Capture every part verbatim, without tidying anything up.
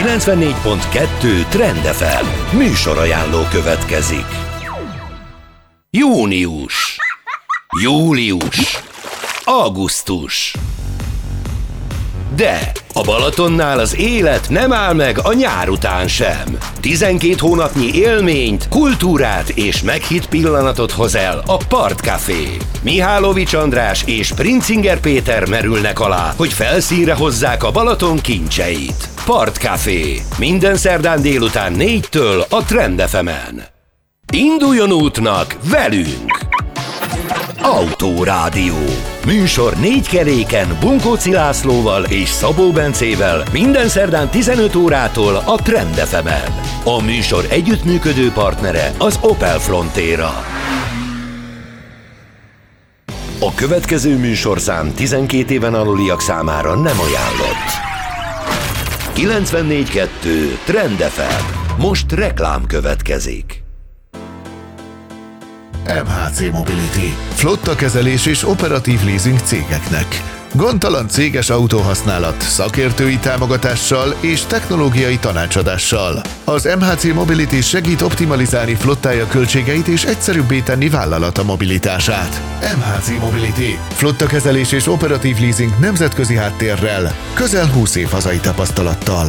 kilencvennégy pont kettő Trend ef em műsorajánló következik. Június, július, augusztus. De a Balatonnál az élet nem áll meg a nyár után sem. tizenkét hónapnyi élményt, kultúrát és meghitt pillanatot hoz el a Partcafé. Mihálovics András és Princinger Péter merülnek alá, hogy felszínre hozzák a Balaton kincseit. Partcafé. Minden szerdán délután négytől a Trend ef emen. Induljon útnak velünk! Autórádió. Műsor négy keréken Bunkóci Lászlóval és Szabó Bencével minden szerdán tizenöt órától a Trend ef emen. A műsor együttműködő partnere az Opel Frontera. A következő műsorszám tizenkét éven aluliak számára nem ajánlott. kilencvennégy pont kettő Trend ef em. Most reklám következik. em há cé Mobility. Flottakezelés és operatív leasing cégeknek. Gondtalan céges autóhasználat, szakértői támogatással és technológiai tanácsadással. Az em há cé Mobility segít optimalizálni flottája költségeit és egyszerűbbé tenni vállalata mobilitását. em há cé Mobility. Flottakezelés és operatív leasing nemzetközi háttérrel, közel húsz év hazai tapasztalattal.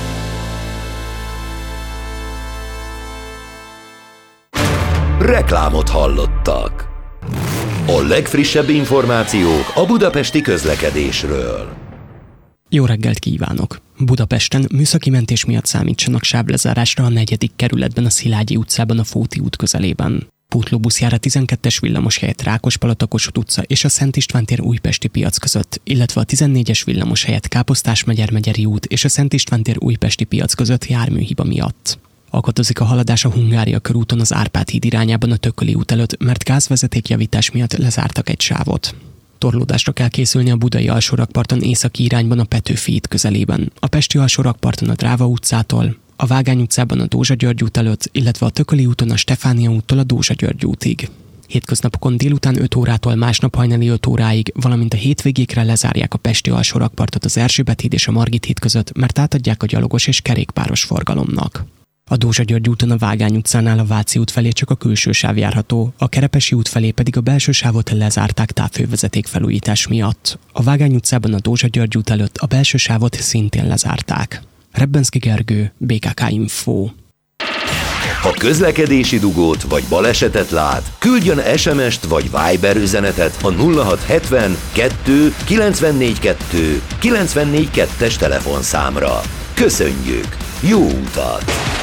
Reklámot hallottak. A legfrissebb információk a budapesti közlekedésről. Jó reggelt kívánok! Budapesten műszaki mentés miatt számítsanak sávlezárásra a negyedik kerületben a Szilágyi utcában a Fóti út közelében. Pótlóbusz jár a tizenkettes villamos helyett Rákospalota Kossuth utca és a Szent István tér Újpesti piac között, illetve a tizennégyes villamos helyett Káposztás-Megyeri Megyeri út és a Szent István tér Újpesti piac között járműhiba miatt. Akadozik a haladás a Hungária körúton az Árpád híd irányában a Tököli út előtt, mert gázvezetékjavítás miatt lezártak egy sávot. Torlódásra kell készülni a budai alsórakparton északi irányban a Petőfi híd közelében, a pesti alsórakparton a Dráva utcától, a Vágány utcában a Dózsa György út előtt, illetve a Tököli úton a Stefánia úttól a Dózsa György útig. Hétköznapokon délután öt órától másnap hajnali öt óráig, valamint a hétvégékre lezárják a pesti alsórakpartot az Erzsébet híd és a Margit híd között, mert átadják a gyalogos és kerékpáros forgalomnak. A Dózsa György úton a Vágány utcánál a Váci út felé csak a külső sáv járható, a Kerepesi út felé pedig a belső sávot lezárták távhővezeték felújítás miatt. A Vágány utcában a Dózsa György út előtt a belső sávot szintén lezárták. Rebbenszky Gergő, bé ká ká Info. Ha közlekedési dugót vagy balesetet lát, küldjön es em est vagy Viber üzenetet a nulla hat hetven kettő kilencvennégy kettő kilencvennégy kettes telefonszámra. Köszönjük! Jó utat!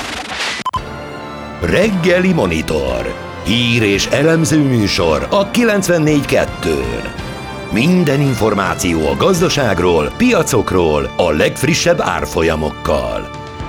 Reggeli Monitor. Hír és elemző műsor a kilencvennégy kettőn. Minden információ a gazdaságról, piacokról, a legfrissebb árfolyamokkal.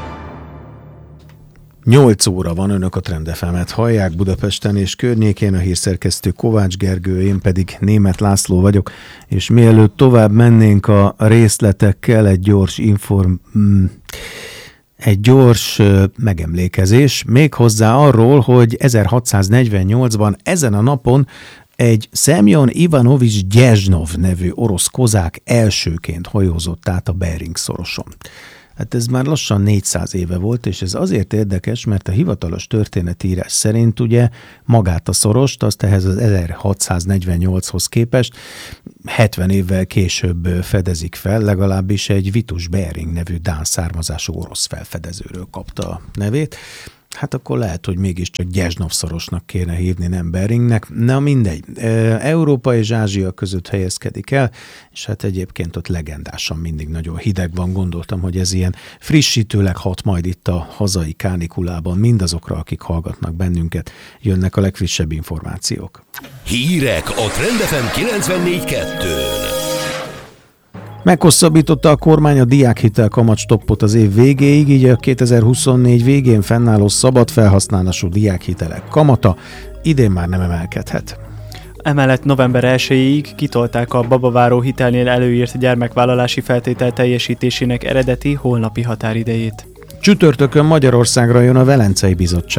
nyolc óra van, önök a Trend ef emet hallják Budapesten és környékén, a hírszerkesztő Kovács Gergő, én pedig Németh László vagyok, és mielőtt tovább mennénk a részletekkel, egy gyors inform... egy gyors megemlékezés, méghozzá arról, hogy ezerhatszáznegyvennyolcban ezen a napon egy Szemjon Ivanovics Gyezsnov nevű orosz kozák elsőként hajózott át a Bering-szoroson. Hát ez már lassan négyszáz éve volt, és ez azért érdekes, mert a hivatalos történetírás szerint ugye magát a szorost, azt ehhez az ezerhatszáznegyvennyolchoz képest hetven évvel később fedezik fel, legalábbis egy Vitus Bering nevű dán származású orosz felfedezőről kapta a nevét. Hát akkor lehet, hogy mégiscsak Gyezsnov-szorosnak kéne hívni, nem Beringnek. Na mindegy. Európa és Ázsia között helyezkedik el, és hát egyébként ott legendásan mindig nagyon hideg van. Gondoltam, hogy ez ilyen frissítőleg hat majd itt a hazai kánikulában mindazokra, akik hallgatnak bennünket. Jönnek a legfrissebb információk. Hírek a Trend ef em kilencvennégy kettőn. Meghosszabbította a kormány a diákhitel kamatstoppot az év végéig, így a kétezer-huszonnégy végén fennálló szabad felhasználású diákhitelek kamata idén már nem emelkedhet. Emellett november elsejéig kitolták a babaváró hitelnél előírt gyermekvállalási feltétel teljesítésének eredeti holnapi határidejét. Csütörtökön Magyarországra jön a Velencei Bizottság.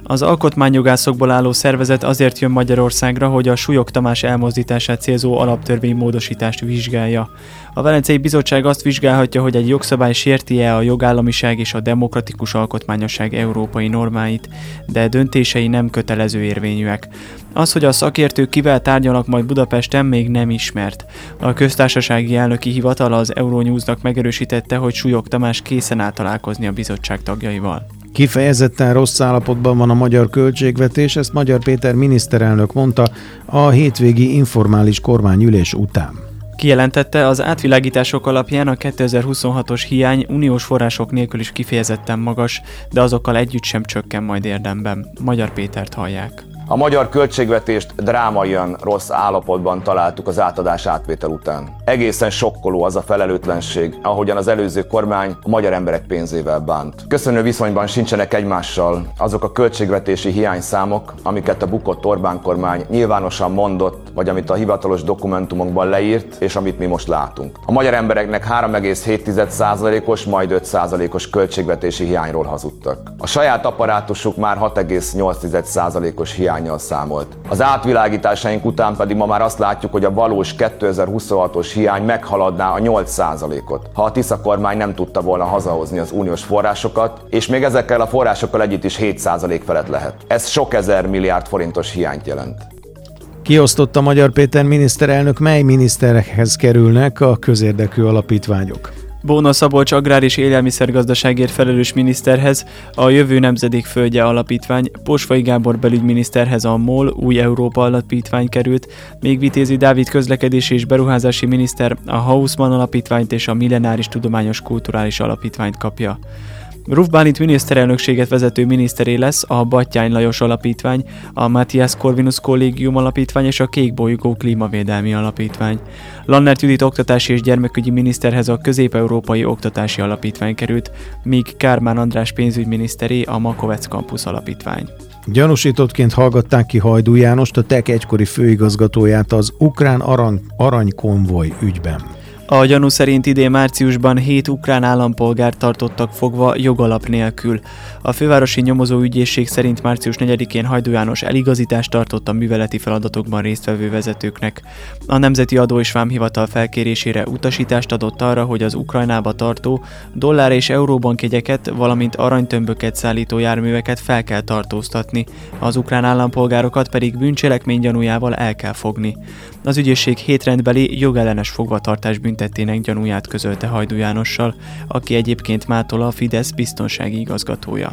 Az alkotmányjogászokból álló szervezet azért jön Magyarországra, hogy a Súlyog Tamás elmozdítását célzó alaptörvénymódosítást vizsgálja. A Velencei Bizottság azt vizsgálhatja, hogy egy jogszabály sérti-e a jogállamiság és a demokratikus alkotmányosság európai normáit, de döntései nem kötelező érvényűek. Az, hogy a szakértők kivel tárgyalnak majd Budapesten, még nem ismert. A köztársasági elnöki hivatal az Euronewsnak megerősítette, hogy Súlyog Tamás készen áll találkozni a bizottság tagjaival. Kifejezetten rossz állapotban van a magyar költségvetés, ezt Magyar Péter miniszterelnök mondta a hétvégi informális kormányülés után. Kijelentette, az átvilágítások alapján a kétezer-huszonhatos hiány uniós források nélkül is kifejezetten magas, de azokkal együtt sem csökken majd érdemben. Magyar Pétert hallják. A magyar költségvetést drámaian rossz állapotban találtuk az átadás átvétel után. Egészen sokkoló az a felelőtlenség, ahogyan az előző kormány a magyar emberek pénzével bánt. Köszönő viszonyban sincsenek egymással azok a költségvetési hiányszámok, amiket a bukott Orbán kormány nyilvánosan mondott, vagy amit a hivatalos dokumentumokban leírt, és amit mi most látunk. A magyar embereknek három egész hét százalékos, majd öt százalékos költségvetési hiányról hazudtak. A saját apparátusuk már hat egész nyolc százalékos hiánnyal számolt. Az átvilágításaink után pedig ma már azt látjuk, hogy a valós kétezer-huszonhatos hiány meghaladná a nyolc százalékot, ha a Tisza kormány nem tudta volna hazahozni az uniós forrásokat, és még ezekkel a forrásokkal együtt is hét százalék felett lehet. Ez sok ezer milliárd forintos hiányt jelent. Kiosztotta Magyar Péter miniszterelnök, mely miniszterekhez kerülnek a közérdekű alapítványok. Bóna Szabolcs agrár- és élelmiszergazdaságért felelős miniszterhez, a Jövő Nemzedék Földje Alapítvány, Posvai Gábor belügyminiszterhez a MOL Új Európa Alapítvány került, még Vitézi Dávid közlekedési és beruházási miniszter a Haussmann Alapítványt és a Millenáris Tudományos Kulturális Alapítványt kapja. Ruf Bálint miniszterelnökséget vezető miniszteré lesz a Batthyány Lajos Alapítvány, a Matthias Corvinus Kollégium Alapítvány és a Kék Bolygó Klímavédelmi Alapítvány. Lannert Judit oktatási és gyermekügyi miniszterhez a Közép-Európai Oktatási Alapítvány került, míg Kármán András pénzügyminiszteré a Makovec Campus Alapítvány. Gyanúsítottként hallgatták ki Hajdú Jánost, a TEK egykori főigazgatóját az ukrán arany, aranykonvoj ügyben. A gyanú szerint idén márciusban hét ukrán állampolgárt tartottak fogva jogalap nélkül. A fővárosi nyomozóügyészség szerint március negyedikén Hajdú János eligazítást tartott a műveleti feladatokban résztvevő vezetőknek. A Nemzeti Adó és Vámhivatal felkérésére utasítást adott arra, hogy az Ukrajnába tartó dollár és euróban jegyeket, valamint aranytömböket szállító járműveket fel kell tartóztatni, az ukrán állampolgárokat pedig bűncselekmény gyanújával el kell fogni. Az ügyészség hétrendbeli jogellenes fogvatartás büntettének gyanúját közölte Hajdú Jánossal, aki egyébként mától a Fidesz biztonsági igazgatója.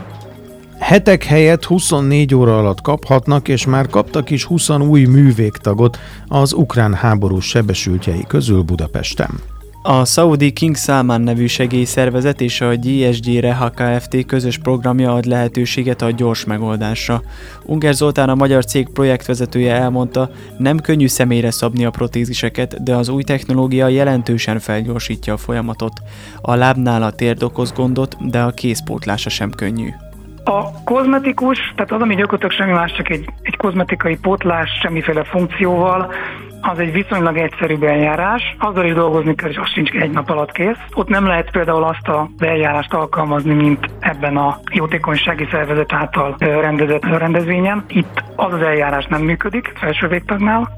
Hetek helyett huszonnégy óra alatt kaphatnak, és már kaptak is húsz új művégtagot az ukrán háborús sebesültjei közül Budapesten. A szaudi King Salman nevű segélyszervezet és a gé es gé Reha Kft. Közös programja ad lehetőséget a gyors megoldásra. Unger Zoltán, a magyar cég projektvezetője elmondta, nem könnyű személyre szabni a protéziseket, de az új technológia jelentősen felgyorsítja a folyamatot. A lábnál a térd okoz gondot, de a kézpótlása sem könnyű. A kozmetikus, tehát az, ami gyakorlatilag semmi más, csak egy, egy kozmetikai pótlás, semmiféle funkcióval, az egy viszonylag egyszerűbb eljárás. Azzal is dolgozni kell, és az sincs egy nap alatt kész. Ott nem lehet például azt az eljárást alkalmazni, mint ebben a jótékonysági szervezet által rendezett rendezvényen. Itt az az eljárás nem működik, felső végtagnál.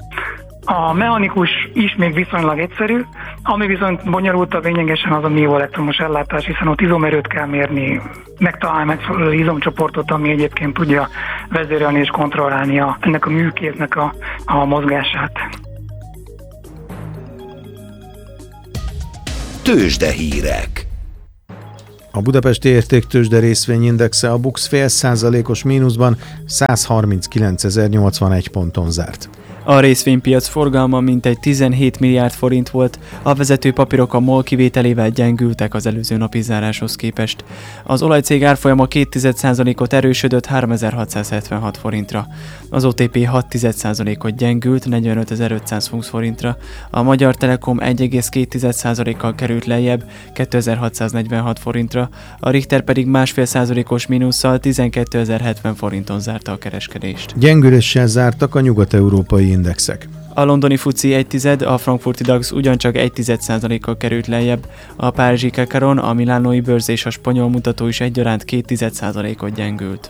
A mechanikus is még viszonylag egyszerű, ami viszont bonyolultabb lényegesen az a mioelektromos ellátás, hiszen ott izomerőt kell mérni, megtalálni megfelelő izomcsoportot, ami egyébként tudja vezérelni és kontrollálni a, ennek a műkéznek a, a mozgását. Tőzsdehírek. A budapesti értéktőzsde részvényindexe a BUX fél százalékos mínuszban százharminckilencezer-nyolcvanegy ponton zárt. A részvénypiac forgalma mintegy tizenhét milliárd forint volt, a vezető papírok a MOL kivételével gyengültek az előző napi záráshoz képest. Az olajcég árfolyama két százalékot erősödött háromezer-hatszázhetvenhat forintra. Az o té pé hat százalékot gyengült negyvenötezer-ötszázhúsz forintra, a Magyar Telekom egy egész két százalékkal került lejjebb kétezer-hatszáznegyvenhat forintra, a Richter pedig másfél százalékos mínusszal tizenkétezer-hetven forinton zárta a kereskedést. Gyengüléssel zártak a nyugat-európai indexek. A londoni fuci egy tized, a frankfurti DAX ugyancsak egy tized százalékkal került lejjebb, a párizsi Kakaron, a milánói bőrz és a spanyol mutató is egyaránt két tized százalékot gyengült.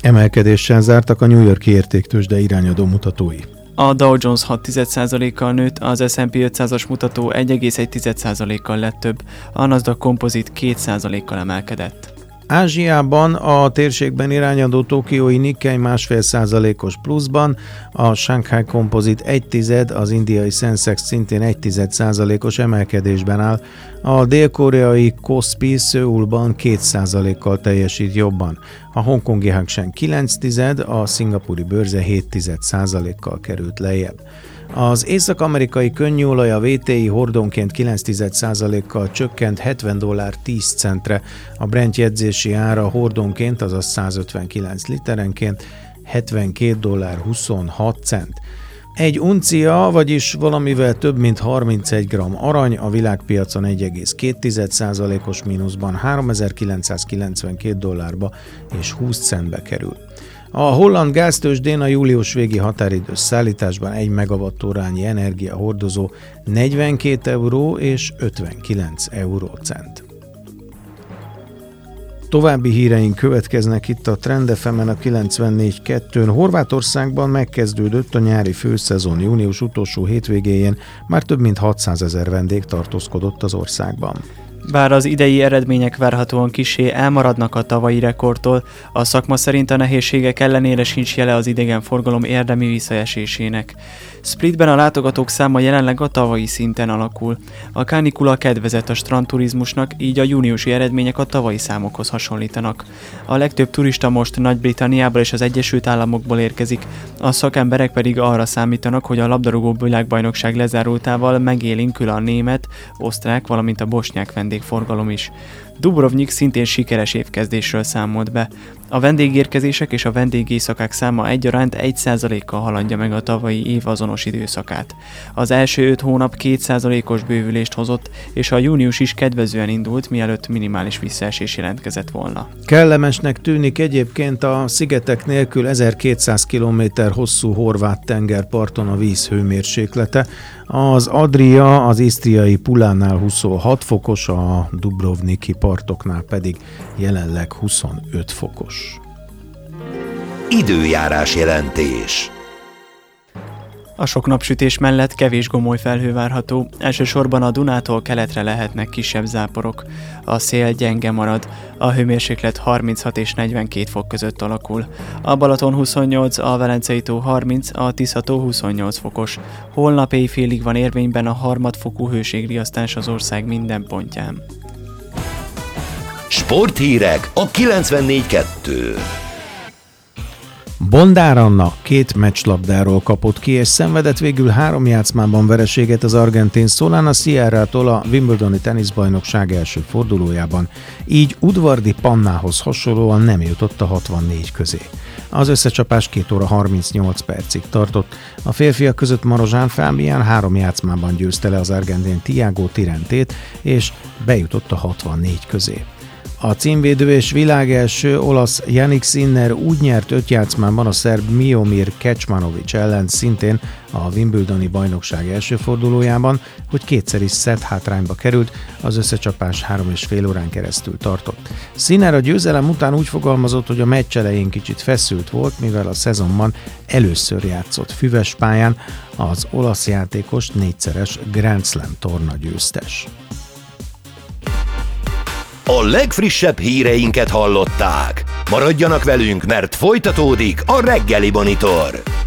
Emelkedéssel zártak a New York-i értéktőzsde irányadó mutatói. A Dow Jones hat egész egy százalékkal nőtt, az es and pé ötszázas mutató egy egész egy százalékkal lett több, a Nasdaq Composite két százalékkal emelkedett. Ázsiában a térségben irányadó tokiói Nikkei másfél százalékos pluszban, a Shanghai Composite egy tized, az indiai Sensex szintén egy tized százalékos emelkedésben áll, a dél-koreai Kospi Szöulban két százalékkal teljesít jobban, a hongkongi Hang Seng kilenc tized, a szingapúri bőrze hét tized százalékkal került lejjebb. Az észak-amerikai könnyűolaj a vé té i hordonként kilenc tized százalékkal csökkent hetven dollár tíz centre, a Brent jegyzési ára hordonként, azaz százötvenkilenc literenként hetvenkét dollár huszonhat cent. Egy uncia, vagyis valamivel több mint harmincegy gramm arany a világpiacon egy egész két tized százalékos mínuszban háromezer-kilencszázkilencvenkét dollárba és húsz centbe kerül. A holland gáztőzsdén a július végi határidős szállításban egy megawattórányi energia hordozó negyvenkét euró és ötvenkilenc eurócent. További híreink következnek itt a Trend ef emen a kilencvennégy kettőn. Horvátországban megkezdődött a nyári főszezon. Június utolsó hétvégéjén már több mint hatszázezer vendég tartózkodott az országban. Bár az idei eredmények várhatóan kissé elmaradnak a tavalyi rekordtól, a szakma szerint a nehézségek ellenére sincs jele az idegenforgalom érdemi visszaesésének. Splitben a látogatók száma jelenleg a tavalyi szinten alakul. A kánikula kedvezett a strandturizmusnak, így a júniusi eredmények a tavalyi számokhoz hasonlítanak. A legtöbb turista most Nagy-Britanniából és az Egyesült Államokból érkezik, a szakemberek pedig arra számítanak, hogy a labdarúgó világbajnokság lezárultával megélénkül a német, osztrák, valamint a bosnyák vendégforgalom is. Dubrovnik szintén sikeres évkezdésről számolt be. A vendégérkezések és a vendégéjszakák száma egyaránt egy százalékkal haladja meg a tavalyi év azonos időszakát. Az első öt hónap két százalékos bővülést hozott, és a június is kedvezően indult, mielőtt minimális visszaesés jelentkezett volna. Kellemesnek tűnik egyébként a szigetek nélkül ezerkétszáz kilométer hosszú horvát tengerparton a víz hőmérséklete. Az Adria az isztriai Pulánál huszonhat fokos, a dubrovniki partoknál pedig jelenleg huszonöt fokos. Időjárás jelentés. A sok napsütés mellett kevés gomoly felhő várható, elsősorban a Dunától keletre lehetnek kisebb záporok. A szél gyenge marad, a hőmérséklet harminchat és negyvenkét fok között alakul. A Balaton huszonnyolc, a Velencei-tó harminc, a Tisza-tó huszonnyolc fokos. Holnap éjfélig van érvényben a harmadfokú hőségriasztás az ország minden pontján. Sporthírek a kilencvennégy kettő. Bondár Anna két meccslabdáról kapott ki, és szenvedett végül három játszmában vereséget az argentin Solana Sierrától a Wimbledoni teniszbajnokság első fordulójában, így udvardi Pannához hasonlóan nem jutott a hatvannégy közé. Az összecsapás két óra harmincnyolc percig tartott. A férfiak között Marozsán Fábián három játszmában győzte le az argentin Tiago Tirentét, és bejutott a hatvannégy közé. A címvédő és világelső olasz Jannik Sinner úgy nyert öt játszmában a szerb Miomir Kecmanovic ellen szintén a Wimbledoni bajnokság első fordulójában, hogy kétszer is szett hátrányba került, az összecsapás három és fél órán keresztül tartott. Sinner a győzelem után úgy fogalmazott, hogy a meccs elején kicsit feszült volt, mivel a szezonban először játszott füves pályán, az olasz játékos négyszeres Grand Slam torna győztes. A legfrissebb híreinket hallották. Maradjanak velünk, mert folytatódik a Reggeli Monitor.